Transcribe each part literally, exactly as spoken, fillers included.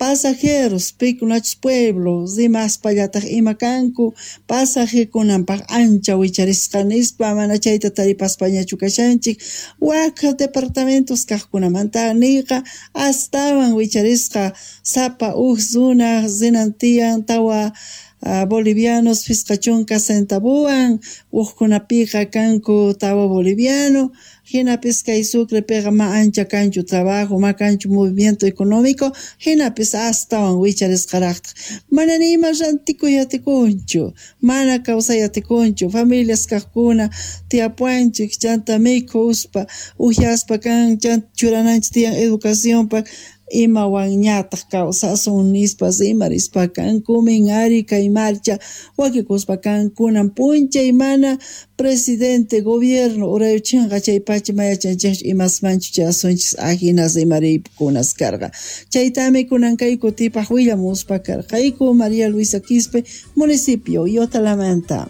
pasajeros pikunach pueblo zimas pallataj imakanku pasaje kunanpaq ancha wicharisqanispa mana chayta taripaspañachu kashanchik waka departamentos kaqkunamanta niqa astawan wicharisqa sapa uj zuna zinantiyan tawa Uh, bolivianos fiscachunka centavuan ujkunapiqa kanku tawa boliviano hinapis kay Sucre pega ma ancha kanchu trabajo ma kanchu movimiento económico hinapis astawan wicharisqaraqta mana nima rantikuyaatikunchu mana kawsayatikunchu familias kaqkuna tiapuanchik chanta mikhuspa uhyaspa kan chanta churananchik tiyan educaciónpa ima wañataq kawsasun nispas imarispa kankumin ari kay marcha wakikuspa kankunan punchay mana presidente gobierno urayuchinqa chay pacha mayachanchik imasmanchu chasunchis ahinas imariykunas karqa chaytami kunankayku tipaq willamuspa karqayku María Luisa Quispe municipio Yotalamanta.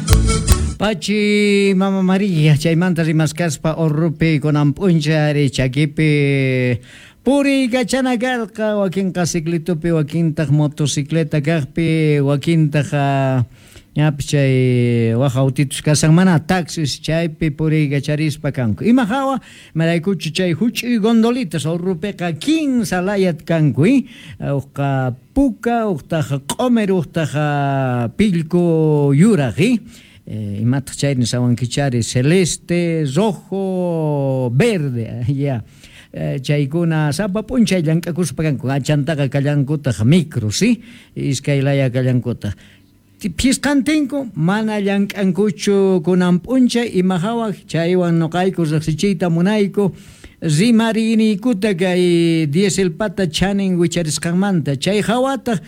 Pachi Mama María chaymanta rimaskaspa orrupi kunan punchari chakipi puri gachana karqa wakinqa ciclitupi wakintaq motocicleta kaqpi wakintaq ñapish chay waq autitos kasan mana taxis chaypi puri gacharispa kanku ima hawa maraykuchu chay huch'uy gondolitas urrupiqa quince layat kanku uqa puka uqtaqa q'umir uqtaqa pillku yuraq imataq chayni sawankichari celeste rojo verde ya chaykuna sapa punchay llank'akuspa kanku achantaqa kallankutaq micro si iskay laya kallankutaq pisqantinku mana llank'ankuchu kunan p'unchay ima hawaq chaywan nuqayku riqsichiyta munayku rimariniykuta kay diesel pata chanin wicharisqanmanta chay hawataq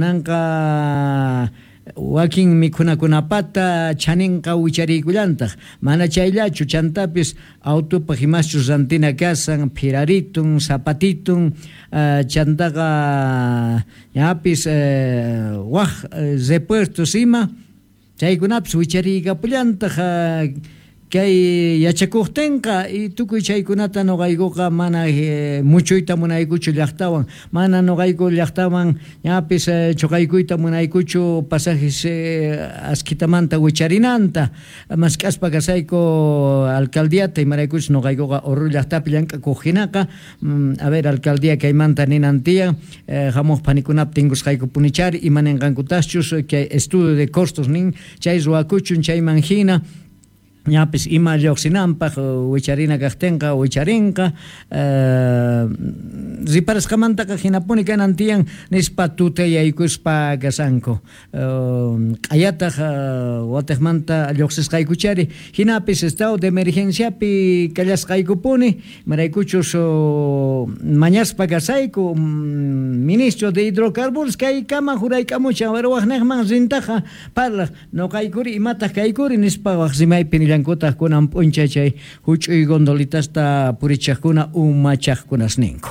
kunanqa wakin mikhunakunapata chaninqa wichariykullantaq mana chayllachu chantapis autopaq imaschu rantina kasan piraritun zapatitun uh, chantaqa ñapis uh, waq uh, repuestos ima chaykunapis wichariykapullantaq uh, kay yachakuqtinqa y tukuy chaykunata nuqaykuqa mana eh, muchuyta munaykuchu llaqtawan mana nuqayku llaqtawan ñapis eh, chuqaykuyta munaykuchu pasajes eh, asquitamanta wicharinanta mask'aspa kasayku alcaldiata imaraykuchu nuqaykuqa urru llaqtapi llank'akuq hinaqa mm, a ver alcaldía kaymanta ninantiyan eh, hamuq panikunap tinkusqayku punichari imaninqankutaschus kay estudio de costos nin chay ruwakuchun chayman hina ñapis ima lluqsinanpaq wicharina kaqtinqa wicharinqa uh, riparasqamantaqa hinapuni kanan tiyan nispa tutayaykuspa kasanku uh, q'ayataq uh, wataqmanta lluqsisqaykuchari hinapis estado de emergenciapi kallasqaykupuni maraykuchus uh, mañaspa kasayku um, ministro de hidrocarburos kay kama juraykamucha warwaqniqman rintaqa parlaq nuqaykuri imataq kaykuri nispa waq rimaypi llankutaq kunan p'unchay chay huch'uy gondolitasta purichaqkuna umachaqkunas ninku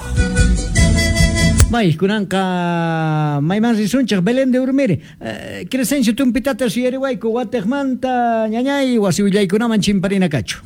may kunanqa mayman risunchaq Belén de Urmiri uh, Crescencio tumpitata suyariwayku wataqmanta ñañay wasiwillaykunaman chimparina kachu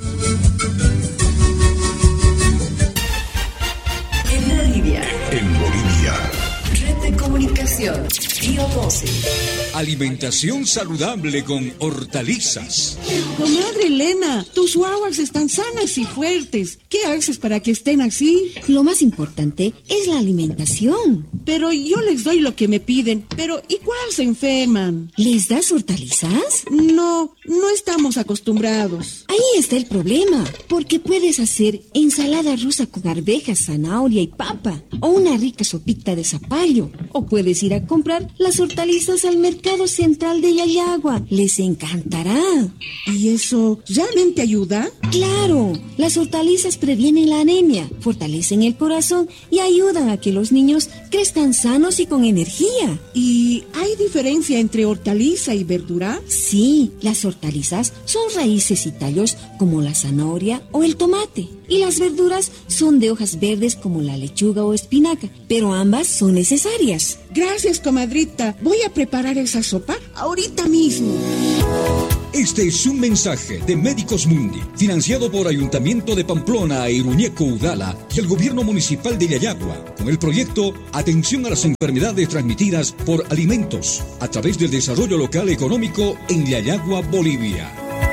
en Bolivia en Bolivia red de comunicación Biodoce. Alimentación saludable con hortalizas. Comadre Elena, tus guaguas están sanas y fuertes. ¿Qué haces para que estén así? Lo más importante es la alimentación. Pero yo les doy lo que me piden. Pero igual se enferman. ¿Les das hortalizas? No, no estamos acostumbrados. Ahí está el problema. Porque puedes hacer ensalada rusa con arvejas, zanahoria y papa. O una rica sopita de zapallo. O puedes ir a comprar las hortalizas al mercado central de Yayagua. Les encantará. ¿Y eso realmente ayuda? Claro, las hortalizas previenen la anemia, fortalecen el corazón y ayudan a que los niños crezcan sanos y con energía. ¿Y hay diferencia entre hortaliza y verdura? Sí, las hortalizas son raíces y tallos como la zanahoria o el tomate. Y las verduras son de hojas verdes como la lechuga o espinaca, pero ambas son necesarias. Gracias, comadrita. Voy a preparar esa sopa ahorita mismo. Este es un mensaje de Médicos Mundi, financiado por Ayuntamiento de Pamplona, Iruñeco, Udala y el Gobierno Municipal de Yayagua, con el proyecto Atención a las enfermedades transmitidas por alimentos, a través del desarrollo local económico en Yayagua, Bolivia.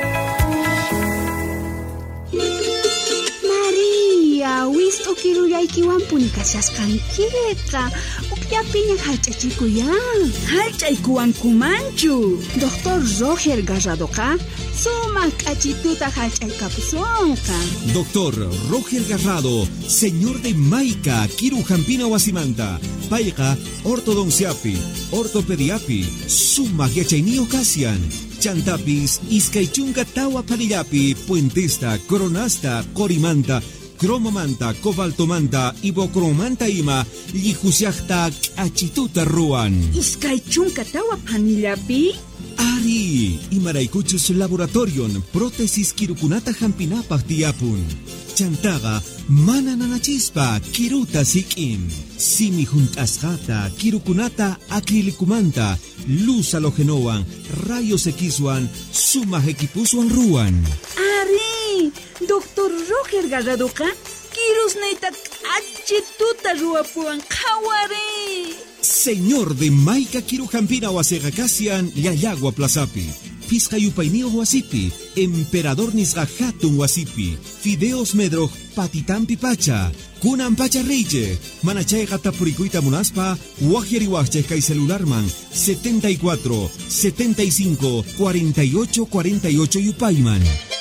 María, wisto kiruyaykiwan punikashasqankita. Ukllapiña hallch'achikuyan. Hallch'aykuwankumanchu. Doctor Roger Garradoqa sumaq k'achituta hallch'aykapusunqa. Doctor Roger Garrado, señor de Maica, Kirujampina Wasimanta, Paiqa, ortodonciapi, ortopediapi, sumaq yachayniyuq kasyan. Chantapis, iskaychunka tawa palillapi, puentesta, coronasta, corimanta, cromomanta, cobaltomanta, ibocromanta ima, llijusllaqta k'achituta ruan. Iskaychunka tawa panillapi? Ari, imaraykuchus laboratorion, prótesis kirukunata hampinapaq tiyapun. Chantaqa, mana nanachispa, kiruta sik'in. Simi hunt'asqata, kirukunata acrilikumanta, luz halogenowan, rayos Xwan, sumaq equipuswan ruan. Ari, Doctor Roger Garradoqa, kirusnayta k'achituta ruwapuwan qhawari. Señor de Maica Kirujampina Wasega Kasian, Yayagua Plazapi, Piscayupainio Wasipi, Emperador Nisga Hatun Wasipi, Fideos Medroj Patitampi Pacha, Kunan Pacha Reije, Manachaiga Tapuricuita Munaspa, Wajeri Wajcheka y Celularman, setenta y cuatro, setenta y cinco, cuarenta y ocho, cuarenta y ocho Yupayman.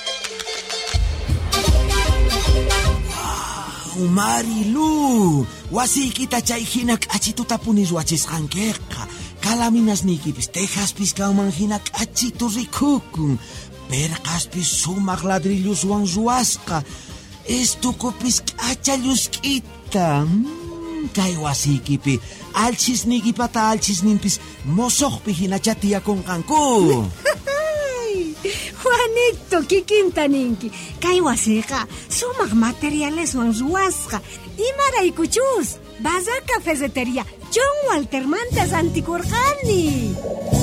Marilu, wasikita chayhina k'achituta puniswachisqankiqa. Kalaminas nikipis tejaspis kawmanhina k'achitu rikukun. Perqaspis sumaq ladrilluswan ruwasqa. Estukupis k'acha llusk'ita. Mm, kay wasikipi alchisnikipata alchisninpis mosoqpi hina chatiyakunqanku. Juanito, kikinta ninki. Kay wasiqa sumaq materialeswan ruwasqa. Imaraykuchus, Bazar Cafetería, John Walter Mantas anticorqani.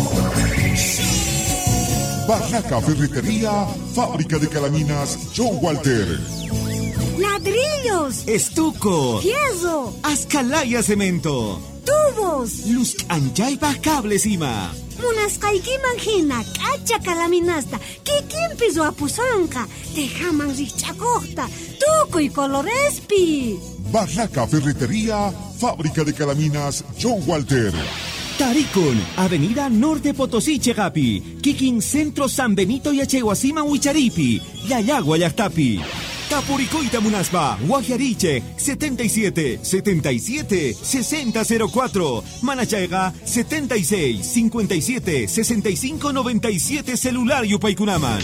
Barraca Ferretería, fábrica de calaminas John Walter. Ladrillos, Estuco, fierro, Azcalaya Cemento, tubos, Luz Anchaypa Cables Ima. munasqaykiman hina k'acha kalaminasta kikinpis wapusanqa tejaman rikch'akuqta tukuy colorespi. Barraca Ferretería, fábrica de calaminas John Walter. Taricon, Avenida Norte Potosí Chegapi, Kikin Centro San Benito Yachehuasima Huicharipi, Yayagua Yachtapi. Tapuricoita Munaspa, Guajariche, setenta y siete, setenta y siete, sesenta cero cuatro. Manachaiga, setenta y seis, cincuenta y siete, sesenta y cinco, noventa y siete, celular Yupaykunaman.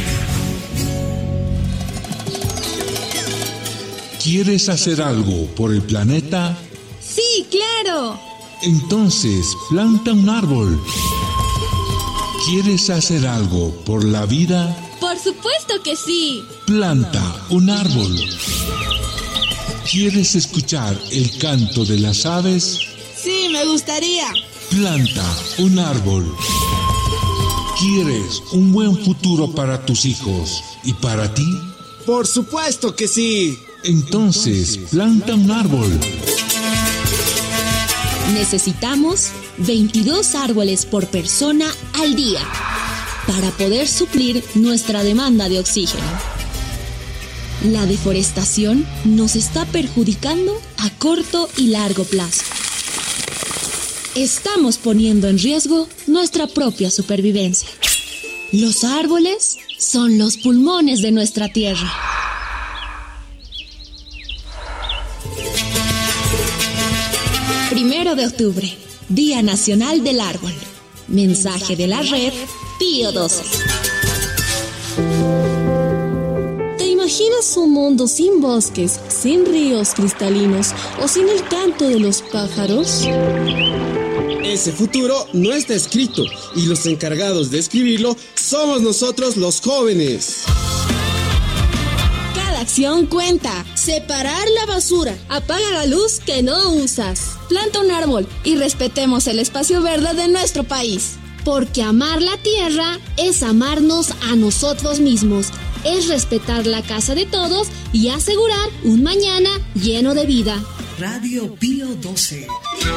¿Quieres hacer algo por el planeta? Sí, claro. Entonces, planta un árbol. ¿Quieres hacer algo por la vida? Por supuesto que sí. Planta un árbol. ¿Quieres escuchar el canto de las aves? Sí, me gustaría. Planta un árbol. ¿Quieres un buen futuro para tus hijos y para ti? Por supuesto que sí. Entonces, planta un árbol. Necesitamos veintidós árboles por persona al día para poder suplir nuestra demanda de oxígeno. La deforestación nos está perjudicando a corto y largo plazo. Estamos poniendo en riesgo nuestra propia supervivencia. Los árboles son los pulmones de nuestra tierra. Primero de octubre, Día Nacional del Árbol. Mensaje de la red Pío doce. ¿Te imaginas un mundo sin bosques, sin ríos cristalinos o sin el canto de los pájaros? Ese futuro no está escrito y los encargados de escribirlo somos nosotros los jóvenes. Cada acción cuenta. Separar la basura. Apaga la luz que no usas. Planta un árbol y respetemos el espacio verde de nuestro país. Porque amar la tierra es amarnos a nosotros mismos, es respetar la casa de todos y asegurar un mañana lleno de vida. Radio Pío doce.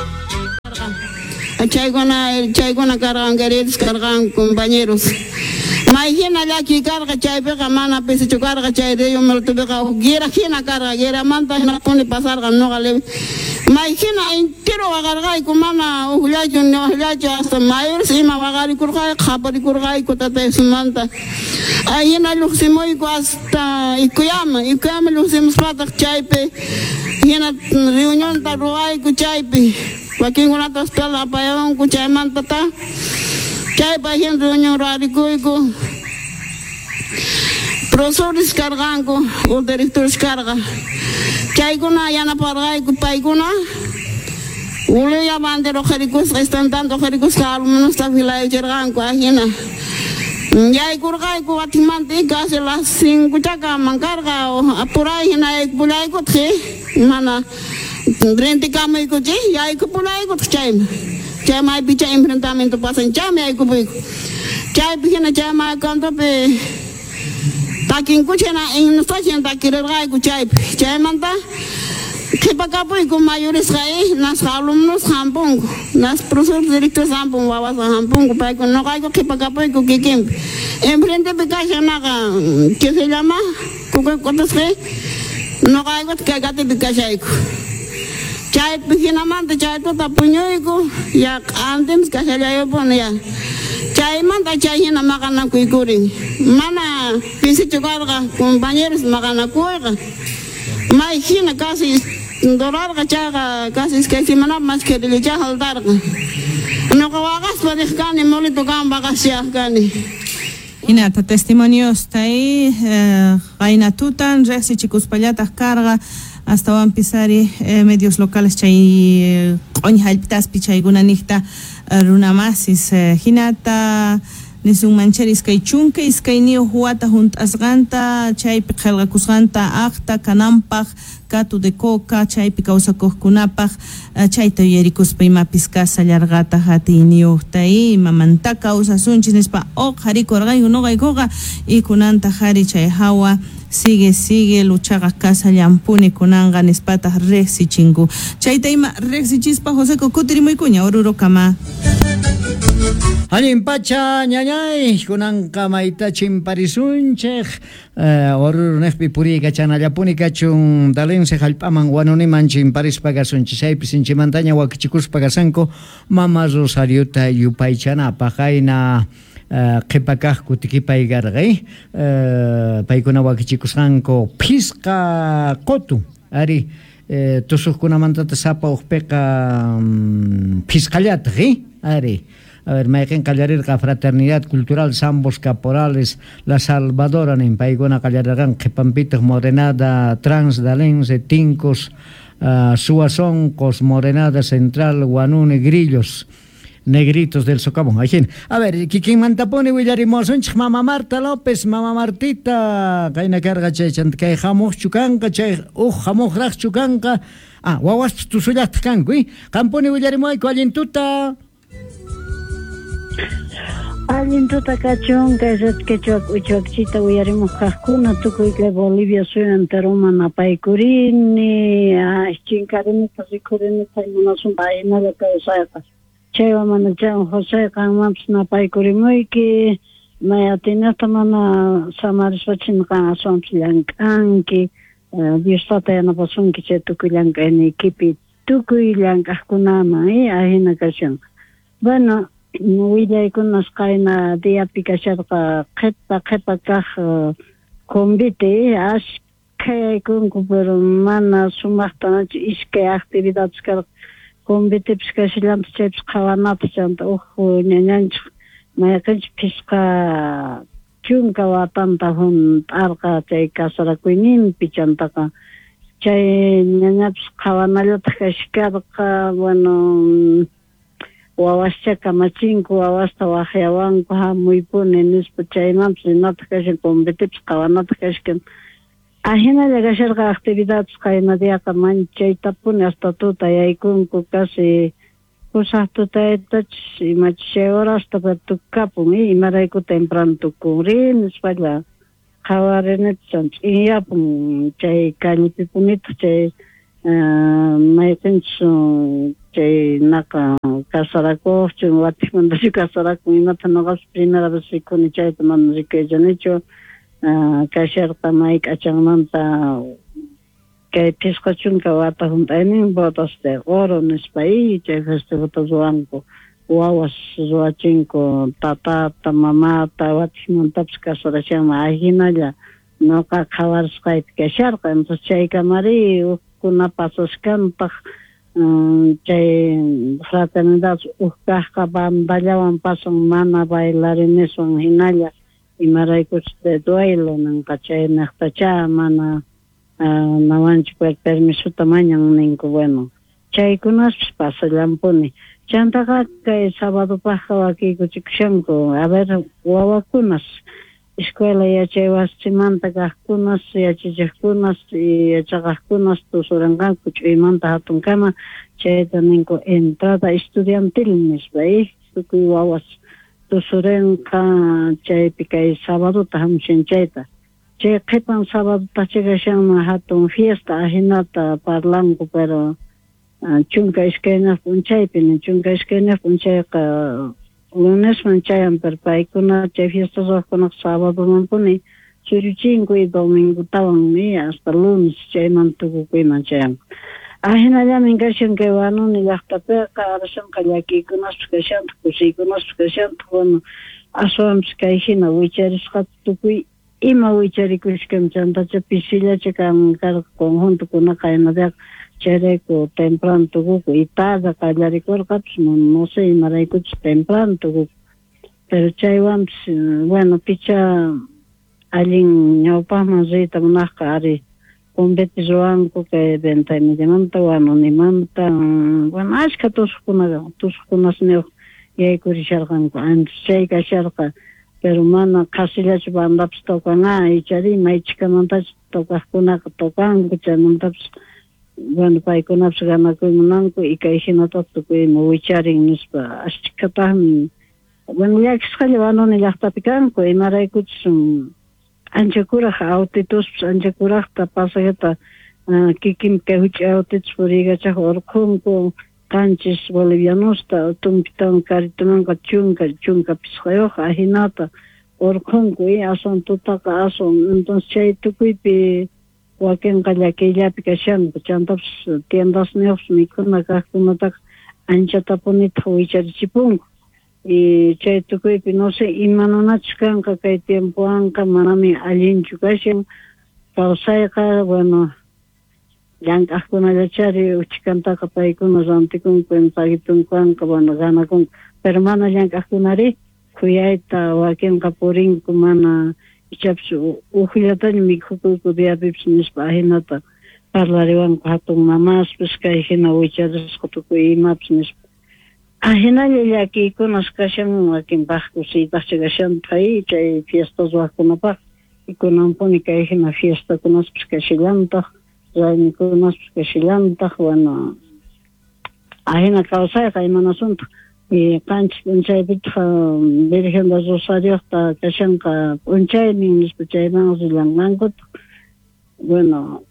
Chaygona, chaygona cargan, queridos cargan, compañeros. Imagina ya que carga chay pega mana pese chu carga chay de yo me lo tuve que gira gira carga gira manta na pone pasar no gale. Imagina entero agarga y kumana ujla yo no ujla yo hasta mayor si ma bagari kurga khabari kurga y kotate sumanta. Ahí na luximo y hasta y kuyama y kuyama luximo spata chay pe. Y na reunión ta ruai ku chay pe. Wakin una tosta pa yo ku chay manta ta. Chay pa hin reunión rari kuiku. Profesor descargan ko, o director descarga. Chay ko na yana pargay ko pay ko na. Uli ya bandero kharikos están tanto kharikos ka alumnos ta filay jergan ko ahina. Yay kurgay ko atimante kasi las cinco chaka mangkarga o apuray hina ek bulay ko the mana rente kamay ko je yay ko bulay ko chay. Chay mai bicha enfrentamento pasan chay mai ko buik. Chay bihina chay mai kanto pe takin kuchena en nuestra gente quiere rai kuchay chay manta que para pues con mayores rai nas alumnos hampung nas profesores directores hampung wawas hampung para con no hay que para pues con que enfrente de casa naga que se llama con cuántos que no hay que gate de casa chay bihina manta chay to tapuño ya antes que se le pone ya chay manta chay hina makana kuikuring mana pisi chukarga compañeros makana kuiga mai hina casi dorarga chaga casi que si mana más que le cha haldarga no kawagas padihkani molito kamba kasiakani ina ta testimonios tai gaina tutan rexi chicos pallatas carga hasta van pisari eh, medios locales chay on halpitas pichay gunanihta runamasis eh, hinata nisun mancheris kay chunke iskay niyo huata junt asganta chay piqalga kusganta akta kanampaq katu de coca chay pikausa kohkunapaq chay tayerikus payma piskasa largata hati niyo tay mamantaka usasunchis nispa ok hariko argay unogay koga y kunanta hari chay hawa sigue sigue luchaga casa llampune kunanga nispata rexi chingu chay tayma rexi chispa José Cocutiri muy kuña oruro kama Halim pacha ñañay kunan kamaita chimparisunchej orur nefpi puri kachana yapuni kachun dalense halpaman wanuni man chimparis pagasunchej ay pisinchi mantaña wakichikus pagasanko mama Rosariota yupaychana pajaina qipakaj kutikipay gargay paykuna wakichikusqanku phisqa qotu ari tusuqkunamantata sapa uqpiqa phisqallata ari a ver, me dejen callarirga Fraternidad Cultural Sambos Caporales La Salvadora en paigona callarirgan Jepampitoj Morenada Trans Dalense Tincos uh, Suazoncos Morenada Central Guanune Grillos Negritos del Socavón. A ver, ¿quién mantapone Villarimoson? Mama Marta López, Mama Martita, Kaina Carga Chechan, que Jamos Chucanca, Che, Uh, Jamos Raj Chucanca, ah, Wawas Tusuyat Cancui, Campone Villarimoy, Coalintuta. Alintuta kachon kayat kechuak uchuakchita uyarimus kajkuna tukuykay Bolivia suyantero manapaykurini chinkarini kasikurini kaymunasun paynala kaysayqa chaywa mana chan José kanmanpas napaykurimuyki mayatinata mana samariswachinqa aswanpas llank'anki Diostata yanapasunki chay tukuy llank'aynikipi tukuy llank'aqkunaman ahina kachon. Bueno, willaykunas qayna diapi kasharqa qhipa qhipa kaq convite ashkhaykunku pero mana sumaqtanachu iskay actividades kaq convitepis kashallantas chaypis qhawanatas chanta uhu ñañanchik mayaqanchik phisqa chunka watanta hunt'arqa chay kasarakuyninpi chantaqa chay ñañapis qhawanallata kashkarqa bueno wawascha kamachinku wawasta waqyawanku hamuypuni nispa chaymanpas ninata kashan convitepis qawanata kashkan ahinalla kasharqa actividades qayna diaqa manchaytapuni hasta tuta yaykunku casi cosas totaitach y mache horas hasta tu capo y maraico temprano tu cubrin espalla jawarenet chans y ya pum chay calipi punito chay maikencho chay naka kasarako chay wati mandashi kasarako y mata nogas primera vez con chay tomando que ya hecho kasher tamay kachangmanta que piscochunca wata juntainin botas de oro en España que festival zuanco guaguas zuachinco tata mamá tawati montaps casora chama agina ya no ka khabar skype que sharqa entonces chay camari kuna pasos canta chay fraternidad ukka bandallawan pasan mana bailarines son hinalla y maraicos de duelo nan cachay naqtacha mana nawanchi pues permiso tamaño ninco bueno chaykunas pasa lampuni chantaqa kay sábado paja aquí kuchikshanku a ver wawakunas escuela yachaywasimanta kaqkunas yachachiqkunas y yachaqaqkunas tusuranqanku ch'uymanta hatun kama chayta ninku entrada estudiantil nispa y tukuy wawas tusuranqa chaypi kay sábadota hamushan chayta che qhipan sábado tachikashana hatun fiesta ahinata parlanku pero chunka iskayna punchaypi chunka iskayna punchayqa lunes man chayan pero paykuna chay fiesta soqkunaq sábado manpuni churichinku y domingo tawan y hasta lunes chayman tukukuyman chayan ahinallamin kashan kay wanuni llaqtapiqa arashanqa llakiykunaspas kashantu kusiykunaspas kashantu bueno aswampas kay hina wicharisqata tukuy ima wicharikuskan chantacha pisillacha kan kar conjunto kuna kaynadiaq chayrayku temprano tukuku y tarde qallarikurqapas no sé imaraykuchus temprano tukuku pero chaywanpas bueno picha allin ñawpaqman riyta munaqqa ari convete ruwanku kay veintimillamanta wanunimanta bueno ashka tusuqkunaqa tusuqkunas niuq yaykurisharqanku antes chay kasharqa pero mana casillachu bandapas toqanqa ichari maychikamantachu toqaqkunaqa toqanku chaymantapas bueno paykunapas ganakuymunanku y kay hinata tukuyman wicharin nispa ashkataqmi bueno llakisqalla wanuni llaqtapi kanku imaraykuchus ancha kuraq autituspis ancha kuraqta pasajata kikin kay huch'uy autitus puriykachaq urqunku kanchis bolivianusta tumpitawan karitunanqa chunka chunka pisqayuq ahinata urqunku y asun tutaqa asun entonces chay tukuypi wakinqa llakiyllapi kashanku chantapas tiendas niuqs mikhuna kaqkunataqa anchata punitaq wicharichipunku y chay tukuypi no sé imanunachus kanqa kay tiempowanqa manami allinchu kashan kawsayqa bueno llank'aqkunallachari uchikantaqa paykuna rantikunku pagitunkuwanqa bueno ganakunku pero mana llank'aqkunari khuyayta wakinqa purinku mana ichapas uqllataña mikhukuyku diapipis nispa ahinata parlariwanku hatun mamaspas kay hina wicharisqa tukuy imapas nispa ahinalla llakiykunas kashan wakinpaqku sitaqcha kashan pay chay fiestas waqkunapaq y kunanpuni kay hina fiestakunaspas kashillantaq raymikunaspas kashillantaq bueno ahina kawsayqa imana asunto y qanchis p'unchaypitaq Virgen del Rosarioqta kashanqa p'unchaynin nispa chayman rilanqankutaq bueno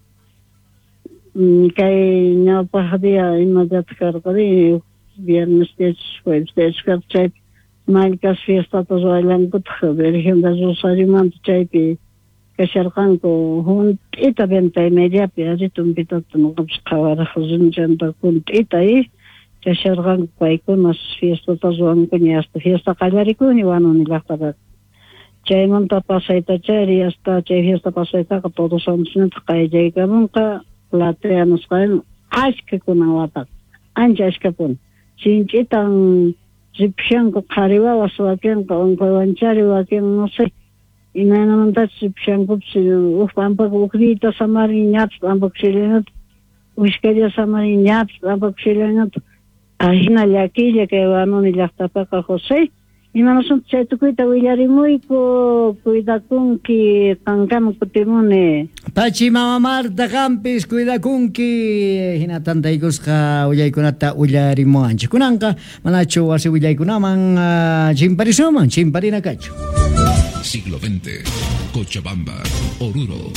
kay ñawpaq dia imallataq karqari viernes diez jueves diez chaypi maykas fiestata ruwaylankutaq Virgen del Rosariomanta chaypi kasharqanku hunt'ita venta y mediapi ari tumpitata nuqapas qhawaraq rinchanta hunt'ita y kasharqanku paykunas fiestata ruwankuña hasta fiesta qallarikuni wanuni llaqtaqa chaymanta pasaytachari hasta chay fiesta pasaytaqa todos santusnita qayllaykamunqa platea nisqayman ashkakuna wataqa ancha ashkakuna chinch'itan ripshanku qhari wawas wakinqa unquywanchari wakin no sé imaynamantachu ripshankupis uq pampaqa uqriyta samarin ñapas pampakushillaynata wishkalla samarin ñapas pampakushillaynata ahina llakilla kay wanuni llaqtapaqa José Imanasun chaytukuita willarimuyku cuidakunki kankama kutimuni. Pachi mama Marta Campis cuidakunki hina tantaykusqa willaykunata willarimuanchik. Kunanqa manachu wasi willaykunaman chimparisuman chimparina kachu. Siglo veinte, Cochabamba, Oruro.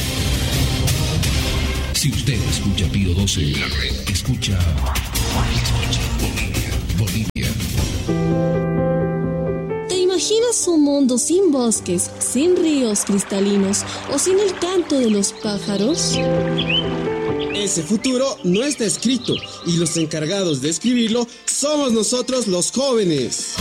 Si usted escucha Pío doce, escucha, escucha Bolivia. ¿Te imaginas un mundo sin bosques, sin ríos cristalinos o sin el canto de los pájaros? Ese futuro no está escrito y los encargados de escribirlo somos nosotros los jóvenes.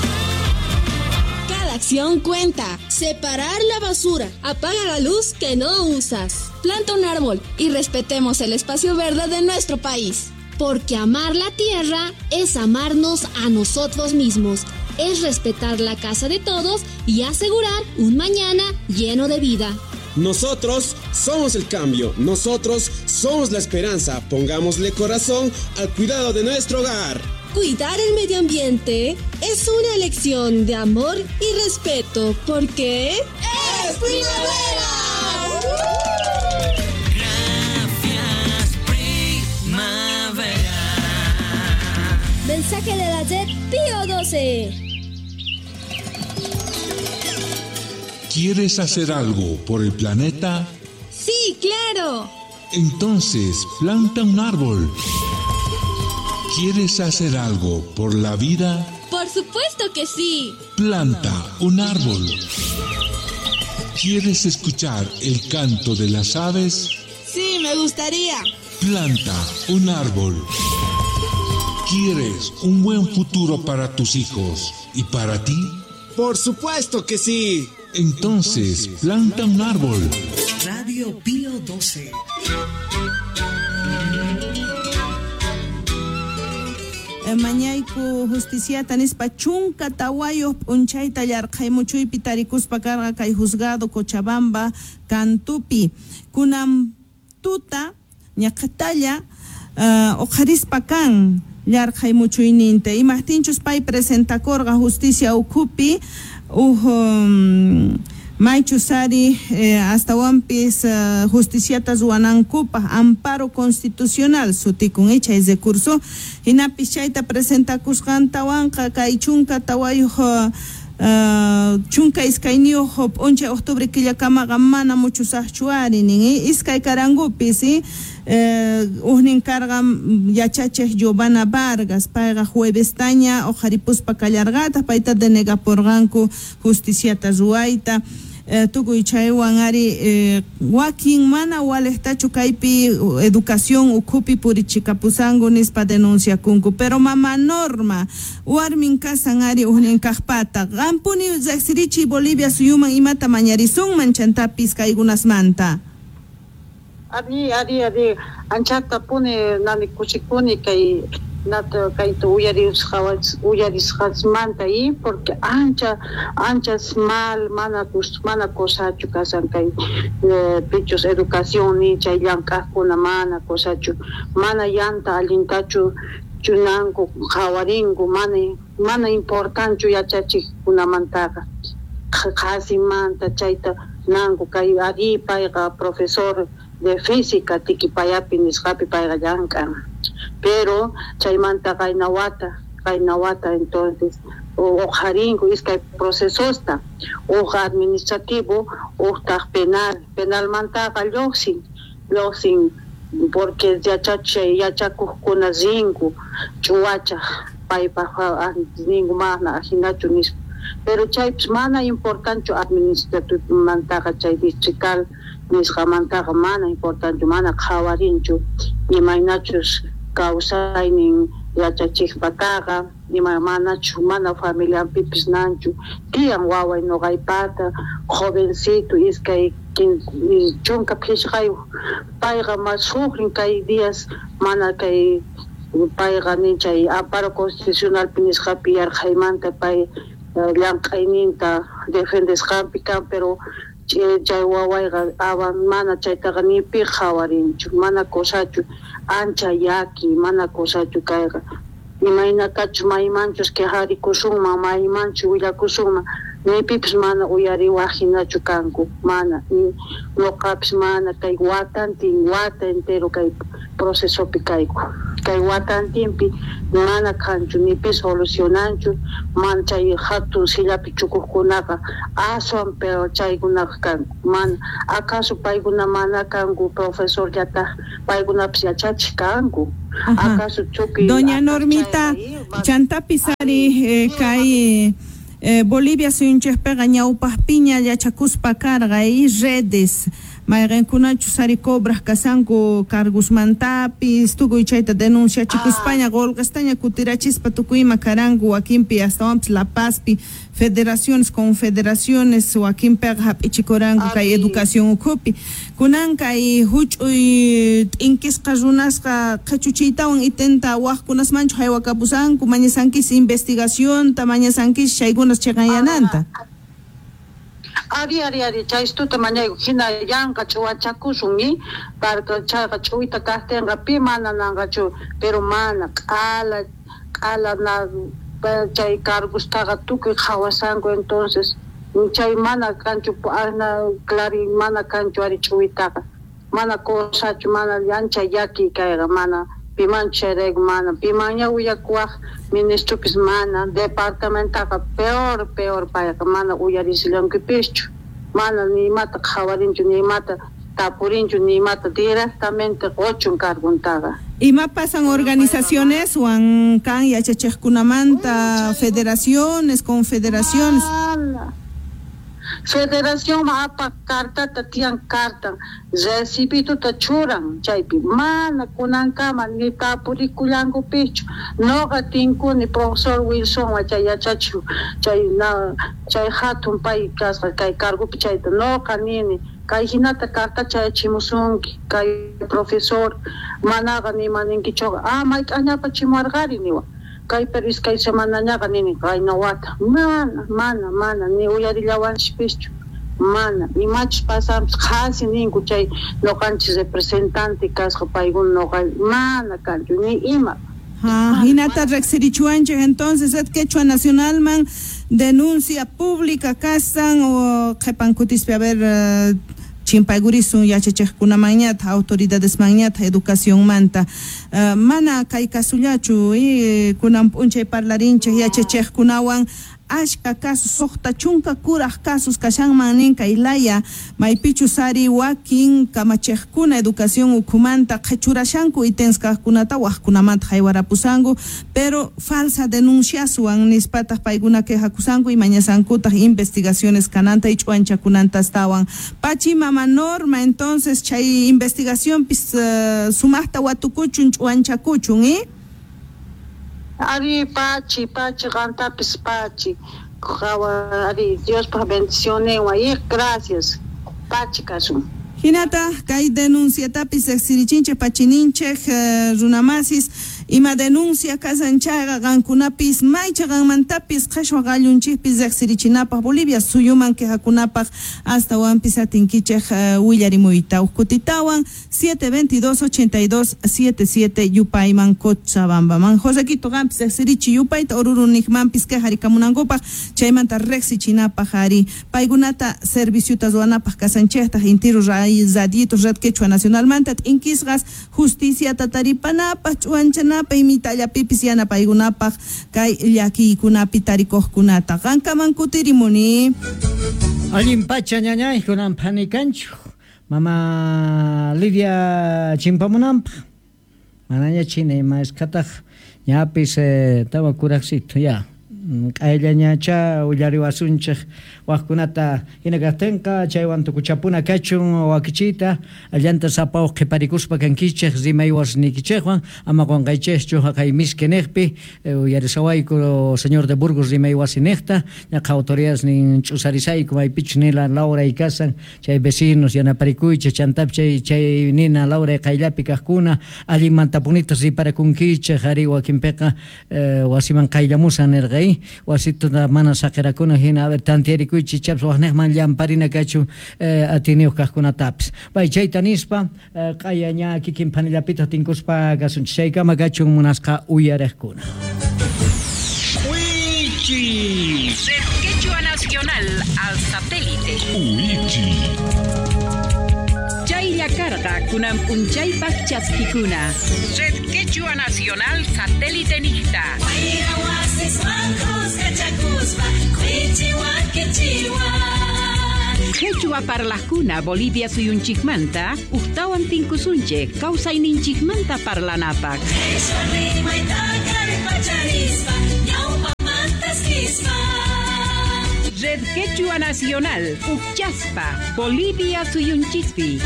Cada acción cuenta. Separar la basura. Apaga la luz que no usas. Planta un árbol y respetemos el espacio verde de nuestro país. Porque amar la tierra es amarnos a nosotros mismos. Es respetar la casa de todos y asegurar un mañana lleno de vida. Nosotros somos el cambio. Nosotros somos la esperanza. Pongámosle corazón al cuidado de nuestro hogar. Cuidar el medio ambiente es una lección de amor y respeto, porque ¡es primavera! Gracias, primavera. Mensaje de la red Pío doce. ¿Quieres hacer algo por el planeta? Sí, claro. Entonces, planta un árbol. ¿Quieres hacer algo por la vida? Por supuesto que sí. Planta un árbol. ¿Quieres escuchar el canto de las aves? Sí, me gustaría. Planta un árbol. ¿Quieres un buen futuro para tus hijos y para ti? Por supuesto que sí. Entonces, planta un árbol. Radio Pío doce. Mañayku justiciata nispa chunka tawayo unchayta yarqaymuchuypi tarikuspa karqa kay juzgado Cochabamba Cantupi kunan tuta ñaqatalla uh, oqharispa kan yarqaymuchuyninta imahtinchus pay presentakorqa justicia ukupi uj um, Maichu Sari eh, hasta wampis uh, justiciatas wanankupa amparo constitucional sutikun hecha ese curso hinapis chayta presenta kusqanta wanqa kay chunka tawayuq uh, chunka iskayniyuq once octubre killakamaqa mana mucho sahchuari nin iskay karangupis eh, uhnin karqa yachacheq Giovanna Vargas payqa juevestaña ojaripuspa kallarqata payta denegaporqanku justiciata ruayta eh, tukuy chaywan ari eh, wakin mana walejtachu kaypi educación ukupi purichikapusanku nispa denunciakunku pero mama Norma warmin kasan ari uhnin kaqpata qampuni riqsirichi Bolivia suyuman imata mañarisunman chantapis kaykunasmanta. Adi, adi, adi, anchata pune nani kuchikuni kay nata kay to uyaris khawats uyaris khatsmanta y porque ancha ancha mal mana kus mana cosachu kasan kay pichos educación ni chaylanka kuna mana cosachu mana yanta alintachu chunanku khawaringu mana mana importante yachachi kuna mantaga khasi manta chayta nangu kay adi payga profesor de física tiki payapi nisqapi payqa llankan pero chaymanta kaynawata kaynawata entonces ojarinku iskay procesosta oja administrativo ojta penal penal mantaqa lluqsin lluqsin porque yachachay yachakuqkuna zinku chuwacha paypa ninku mana hinachu nispa pero chaypis mana importante administrativo mantaqa chay distrital nisqamantaqa mana importante mana qhawarinchu imaynachus kawsaynin yachachiqpataqa ima manachu mana familianpipis nanchu tiyan waway noqaypata jovencito iskay chunka phishqayuq payqa masufrin kay días mana kay payqa nichay amparo constitucionalpi nisqapi yarqaymanta pay llank'ayninta defendesqanpi kan pero chay wawayqa awan mana chaytaqa nipi qhawarinchu mana cosachu ancha yaki mana cosachu kayqa imaynatachu maymanchus qharikusuma maymanchu willakusuma maypipis mana uyariwajinachu kanku mana ñuqapis mana kay watantin wata entero kay procesopi kayku kay watantinpi mana kanchu nipis solucionanchu mana chay hatun sillapi chukuqkunaqa aswan pero chaykunaqa kanku mana acaso paykuna mana kanku profesor llata paykunapas yachachiq kanku acaso chuki Doña Normita chantapisari eh, kay eh, Bolivia suyunchejpega ñawpaj piña yachakuspa karqa y redes mayqinkunachu sari cobras kasanku cargusmantapis tukuy chayta denunciachikuspaña golqastaña kutirachispa tukuyma karanku wakinpi astawanpis La Pazpi federaciones confederaciones wakinpiqa hap'ichikuranku kay educación ukhupi kunan kay huch'uy t'inqisqa runasqa qhachuchiytawan itenta waqkunasmanchu haywakapusanku mañasankis investigacionta mañasankis chaykunas chiqanyananta. Ari ari ari chaystuta mañayku hina yanqa chuwachakusunmi parka chayqa chuwita kaqtinqa pi mana nanqachu pero mana q'ala q'ala na chay cargustaqa tukuy qhawasanku entonces chay mana kanchu ana clari mana kanchu ari chuwitaqa mana cosachu mana yancha yaki kayqa mana piman chereg mana pimaña uyakuwaq ministropis mana departamentaqa peor peor payqa mana uyarisilankipischu mana ni mata qhawarinchu ni mata tapurinchu ni mata directamente qochun carguntaqa. Ima pasan organizaciones wan kan yachachiqkunamanta federaciones confederaciones Federación apa carta tatian carta recibido ta churan chaypi mana kunankama ni tapurikulanku pichu noqa tinku ni profesor Wilson chay yachachu chay na chay hatun pay kasqa kay cargupi chayta noqa nini kay hinata carta chayachimusunki kay profesor manaqa nimaninkichuqa ah mayk'añapa chimuarqari niwa kay peris kay semanañaqa nini kay nawata mana mana mana ni uyarillawanchikpischu mana imachus pasamos qasi ninku chay noqanchis representante kasqa paykuna noqa mana kanchu ni ima. Ah, hinata reqsirichuanchik entonces et quechua nacionalman denuncia pública kasan o qhipankutispi a ver uh, chimpaygurisun yachachiqkunamañata autoridades mañata educación manta uh, mana kay kasullachu y kunan p'unchay parlarinchik yachachiqkunawan ashka casos soqta chunka kuraq casos kashanman ninka ilaya maypichu sari wakin kamachiqkuna educación ukumanta qhechurashanku itenskaqkunata waqkunamanta haywarapusanku pero falsa denunciasuwan nispataq paykuna quejakusanku y mañasankutaq investigaciones kananta y ch'uanchakunanta astawan pachi mama Norma entonces chay investigación pis uh, sumaqta watukuchun ch'uanchakuchun ¿eh? Ari pachi pachi gantapis pachi kawa ari Dios pa bendiciones y gracias pachi kasum hinata kay denuncia tapis exirichinche pachininche uh, runamasis ima denuncia kasanchaga gankunapis maycha ganmantapis qhashwa gallunchipis exirichinapaq Bolivia suyuman quejakunapaq hasta wampis atinkichej uh, willarimuyta ukutitawan siete veintidós ochenta y dos setenta y siete yupayman Cochabambaman Josequito gampis exirichi yupayta orurunigmanpis quejarikamunankupak chaymanta rexichinapaq ari paykunata serviciuta ruanapaq kasanchejta intiru rayzaditos red quechua nacionalmanta inkisgas justicia tataripanapaq ch'uanchana paymita pipis yana paygunapaq kay llakiykunapi tarikuqkunata qankaman kutirimuni allin pacha ñañay kunan panikanchu mama Lidia chimpamunanpaq manaña china ima esqataq ñapis eh, tawa kuraqsito ya q'ayllañacha ullariwasunchik waqkunata hinakaqtinqa chaywan tukuchapuna kachun wakichita allanta sapawq qhiparikuspa kankichik rimay wasnikichikwan ama qunqaychikchu kay miski niqpi uyarisawayku señor de Burgos rimay wasiniqta ñaqa autoridades nin ch'usarisayku maypichu nila Laura y kasan chay vecinos yanaparikuychik chantapi chay chay nina Laura qayllapi kaqkuna allimantapunitas riparakunkichik ari wakinpiqa wasiman qayllamusan nirqay Chaymi wasito da mana saqirakuna hina a ver tantiarikuchi chaps waqnaqman llamparina kachu atiniuq kaqkunatapas bay chayta nispa qaya ña kikin panillapita tinkuspa kasunchik chaykama kachun munasqa uyariqkuna. Uichi. Red Quechua Nacional al satélite. Uichi. Chaylla carga kunan punchaypaq chaskikuna. Red Quechua Nacional satélite nihta. Quechua parlaqkuna Bolivia suyunchikmanta ustawan tinkusunche kawsayninchikmanta parlanapaq. Red Quechua Nacional Uchaspa Bolivia suyunchikpi.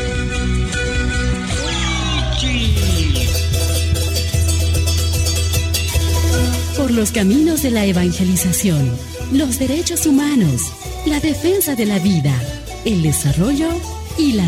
Por los caminos de la evangelización, los derechos humanos, la defensa de la vida, el desarrollo y la